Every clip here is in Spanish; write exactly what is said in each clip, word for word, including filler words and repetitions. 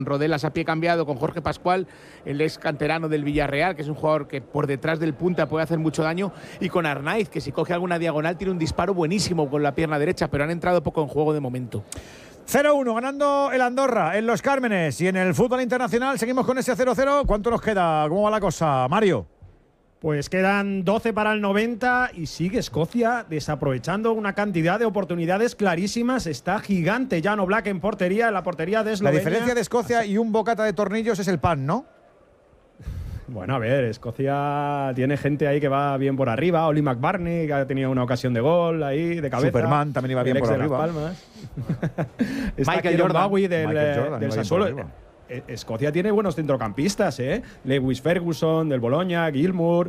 Rodelas a pie cambiado con Jorge Pascual, el ex canterano del Villarreal, que es un jugador que por detrás del punta puede hacer mucho daño, y con Arnaiz, que si coge alguna diagonal tiene un disparo buenísimo con la pierna derecha, pero han entrado poco en juego de momento. cero uno ganando el Andorra en Los Cármenes, y en el fútbol internacional seguimos con ese cero cero. ¿Cuánto nos queda? ¿Cómo va la cosa, Mario? Pues quedan doce para el noventa y sigue Escocia desaprovechando una cantidad de oportunidades clarísimas. Está gigante Jan Oblak en portería, en la portería de Eslovenia. La diferencia de Escocia Así. y un bocata de tornillos es el pan, ¿no? Bueno, a ver, Escocia tiene gente ahí que va bien por arriba. Oli McBarney, que ha tenido una ocasión de gol ahí, de cabeza. Superman también iba bien por arriba. Palmas. Está Michael Jordan. Bowie del, Michael Jordan, del Sassuolo. Escocia tiene buenos centrocampistas, ¿eh? Lewis Ferguson, del Bologna, Gilmour,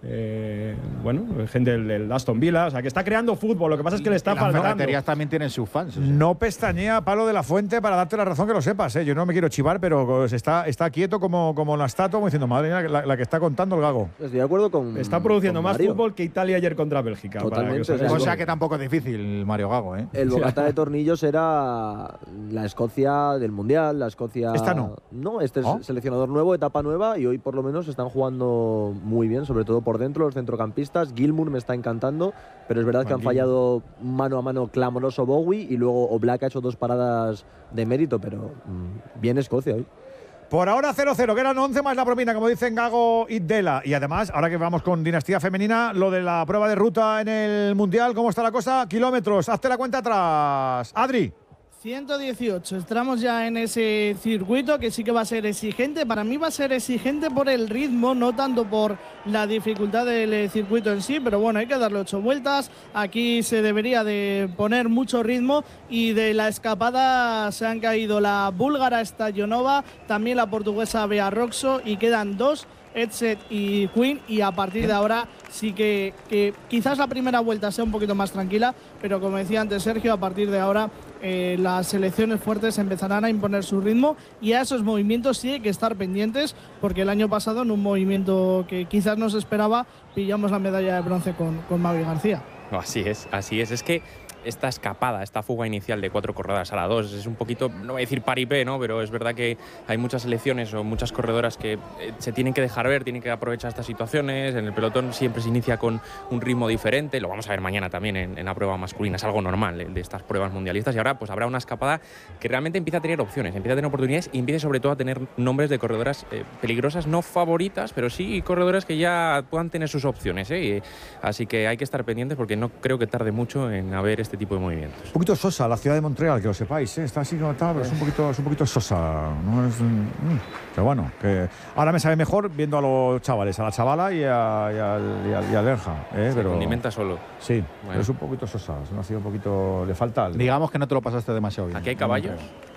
eh, bueno, gente del, del Aston Villa, o sea, que está creando fútbol. Lo que pasa es que le está las faltando. Las ferreterías también tienen sus fans. O sea. No pestañea Palo de la Fuente para darte la razón, que lo sepas, ¿eh? Yo no me quiero chivar, pero está, está quieto como, como la estatua, como diciendo, madre mía, la, la que está contando el gago. Estoy de acuerdo con. Está produciendo con más Mario. fútbol que Italia ayer contra Bélgica. Totalmente. O sea, o sea que tampoco es difícil, Mario Gago, ¿eh? El bocata de tornillos era la Escocia del Mundial, la Escocia. Esta no. No, este es ¿Oh? seleccionador nuevo, etapa nueva, y hoy por lo menos están jugando muy bien, sobre todo por dentro, los centrocampistas. Gilmour me está encantando, pero es verdad Juan que han Gilmour. fallado mano a mano clamoroso Bowie, y luego Oblak ha hecho dos paradas de mérito, pero mmm, bien Escocia hoy. Por ahora cero cero, que eran once más la propina, como dicen Gago y Dela. Y además, ahora que vamos con dinastía femenina, lo de la prueba de ruta en el Mundial, ¿cómo está la cosa? Kilómetros, hazte la cuenta atrás. Adri. ciento dieciocho, entramos ya en ese circuito que sí que va a ser exigente. Para mí va a ser exigente por el ritmo, no tanto por la dificultad del circuito en sí, pero bueno, hay que darle ocho vueltas. Aquí se debería de poner mucho ritmo, y de la escapada se han caído la búlgara Stajonova, también la portuguesa Bea Roxo, y quedan dos, Edset y Quinn, y a partir de ahora sí que, que quizás la primera vuelta sea un poquito más tranquila, pero como decía antes Sergio, a partir de ahora eh, las selecciones fuertes empezarán a imponer su ritmo, y a esos movimientos sí hay que estar pendientes, porque el año pasado en un movimiento que quizás no se esperaba pillamos la medalla de bronce con, con Mavi García. Así es, así es, es que esta escapada, esta fuga inicial de cuatro corredoras a la dos es un poquito, no voy a decir paripé, ¿no? Pero es verdad que hay muchas selecciones o muchas corredoras que eh, se tienen que dejar ver, tienen que aprovechar estas situaciones. En el pelotón siempre se inicia con un ritmo diferente, lo vamos a ver mañana también en, en la prueba masculina, es algo normal de, de estas pruebas mundialistas, y ahora pues habrá una escapada que realmente empieza a tener opciones, empieza a tener oportunidades, y empieza sobre todo a tener nombres de corredoras eh, peligrosas, no favoritas, pero sí corredoras que ya puedan tener sus opciones, ¿eh? Y, así que hay que estar pendientes, porque no creo que tarde mucho en haber este tipo de movimientos. Un poquito sosa la ciudad de Montreal, que lo sepáis, ¿eh? Está así como tal, pero es un poquito, es un poquito sosa. No es, mm, pero bueno, que ahora me sabe mejor viendo a los chavales, a la chavala y a, y a, y a, y a Lerja, ¿eh? Se Pero condimenta solo. sí, Bueno. pero es un poquito sosa, es una ciudad un poquito, le falta algo. Digamos que no te lo pasaste demasiado bien. ¿Aquí hay caballos?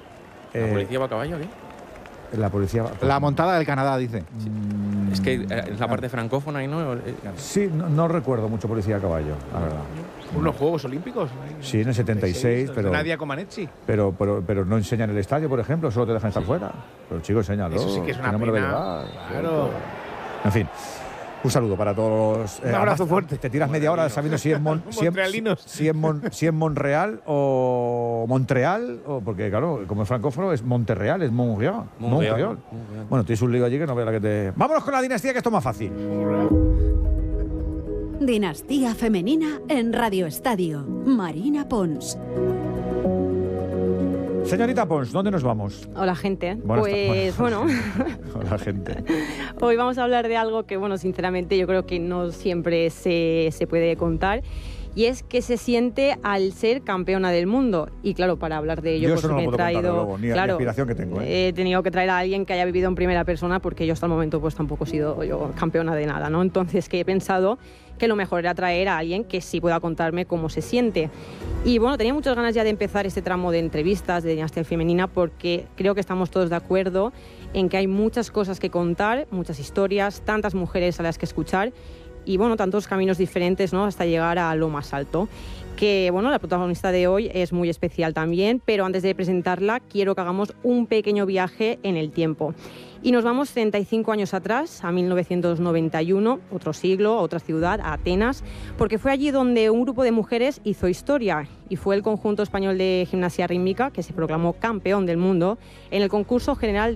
¿La Eh, policía va a caballo aquí? La policía. La montada del Canadá, dice. Mm, Es que eh, es la parte francófona y no. eh, Sí, no, no recuerdo mucho policía a caballo, la verdad. ¿Unos Juegos Olímpicos? Sí, en el setenta y seis, pero, Nadia Comaneci. pero, pero, pero no enseñan el estadio, por ejemplo, solo te dejan estar fuera. Pero chicos, enséñalo. Eso sí que es una no me lo voy a pena. llevar. Claro. En fin. Un saludo para todos. Un abrazo además, fuerte. Te tiras media hora sabiendo si es, Mon, si, es, Montrealinos. si, es Mon, si es Monreal o Montreal, o porque claro, como es francófono es Monterreal, es Montreal. Montreal. Montreal. Bueno, tienes un lío allí que no vea la que te. Vámonos con la dinastía, que esto es más fácil. Dinastía femenina en Radio Estadio. Marina Pons. Señorita Pons, ¿dónde nos vamos? Hola, gente. Buenas pues ta- bueno, Hola, gente. hoy vamos a hablar de algo que, bueno, sinceramente yo creo que no siempre se, se puede contar, y es que se siente al ser campeona del mundo. Y claro, para hablar de ello, Yo pues eso no lo me he puedo contar, traído, luego, ni la claro, aspiración que tengo, ¿eh? he tenido que traer a alguien que haya vivido en primera persona, porque yo hasta el momento pues tampoco he sido yo campeona de nada, ¿no? Entonces, que he pensado que lo mejor era traer a alguien que sí pueda contarme cómo se siente. Y bueno, tenía muchas ganas ya de empezar este tramo de entrevistas de Dinastía Femenina, porque creo que estamos todos de acuerdo en que hay muchas cosas que contar, muchas historias, tantas mujeres a las que escuchar, y bueno, tantos caminos diferentes, ¿no?, hasta llegar a lo más alto. Que bueno, la protagonista de hoy es muy especial también, pero antes de presentarla quiero que hagamos un pequeño viaje en el tiempo. Y nos vamos treinta y cinco años atrás, a mil novecientos noventa y uno, otro siglo, otra ciudad, a Atenas, porque fue allí donde un grupo de mujeres hizo historia, y fue el conjunto español de gimnasia rítmica que se proclamó campeón del mundo en el concurso general